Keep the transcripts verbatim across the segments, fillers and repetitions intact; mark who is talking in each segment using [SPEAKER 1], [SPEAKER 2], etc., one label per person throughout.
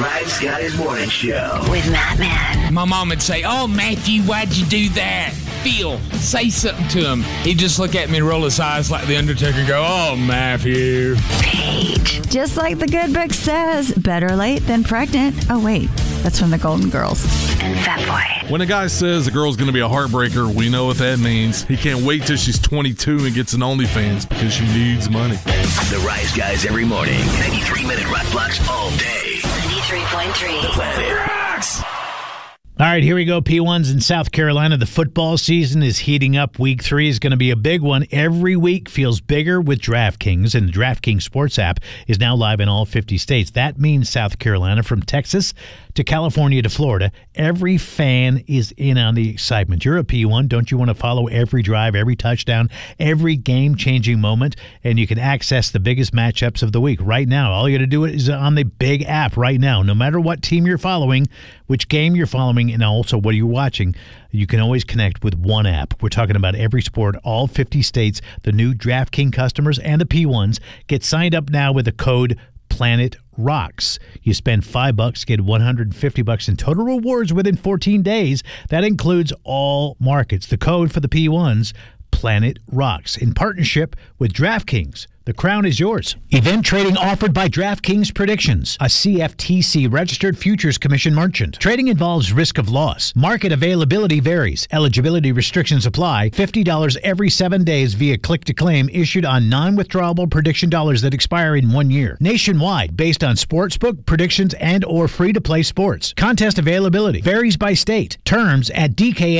[SPEAKER 1] Rise Guys Morning Show
[SPEAKER 2] with Matt Man.
[SPEAKER 3] My mom would say, "Oh, Matthew, why'd you do that? Phil, say something to him." He'd just look at me and roll his eyes like the Undertaker and go, "Oh, Matthew."
[SPEAKER 2] Paige.
[SPEAKER 4] Just like the good book says, better late than pregnant. Oh, wait, that's from the Golden Girls.
[SPEAKER 2] And Fat Boy.
[SPEAKER 5] When a guy says a girl's going to be a heartbreaker, we know what that means. He can't wait till she's twenty-two and gets an OnlyFans because she needs money.
[SPEAKER 1] The Rise Guys every morning. ninety-three minute rock blocks all day.
[SPEAKER 2] ninety-three point three.
[SPEAKER 1] The Planet rocks.
[SPEAKER 6] All right, here we go. P ones in South Carolina. The football season is heating up. Week three is going to be a big one. Every week feels bigger with DraftKings, and the DraftKings Sports app is now live in all fifty states. That means South Carolina, from Texas to California to Florida, every fan is in on the excitement. You're a P one. Don't you want to follow every drive, every touchdown, every game-changing moment? And you can access the biggest matchups of the week right now. All you got to do is on the big app right now. No matter what team you're following, which game you're following, and also what you're watching, you can always connect with one app. We're talking about every sport, all fifty states. The new DraftKings customers and the P ones get signed up now with the code Planet Rocks. You spend five bucks, get one hundred fifty bucks in total rewards within fourteen days. That includes all markets. The code for the P ones, Planet Rocks, in partnership with DraftKings. The crown is yours. Event trading offered by DraftKings Predictions, a C F T C-registered futures commission merchant. Trading involves risk of loss. Market availability varies. Eligibility restrictions apply. fifty dollars every seven days via click-to-claim issued on non-withdrawable prediction dollars that expire in one year. Nationwide, based on sportsbook, predictions, and or free-to-play sports. Contest availability varies by state. Terms at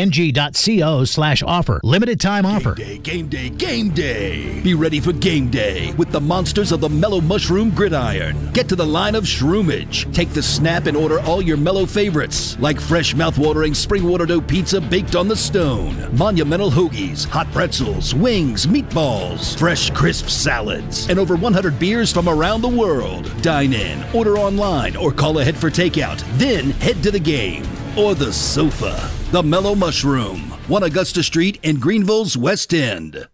[SPEAKER 6] dkng.co slash offer. Limited time offer.
[SPEAKER 7] Game day, game day, game day. Be ready for game day with the monsters of the Mellow Mushroom Gridiron. Get to the line of Shroomage. Take the snap and order all your Mellow favorites, like fresh mouth-watering spring water dough pizza baked on the stone, monumental hoagies, hot pretzels, wings, meatballs, fresh crisp salads, and over one hundred beers from around the world. Dine in, order online, or call ahead for takeout. Then head to the game or the sofa. The Mellow Mushroom, one Augusta Street in Greenville's West End.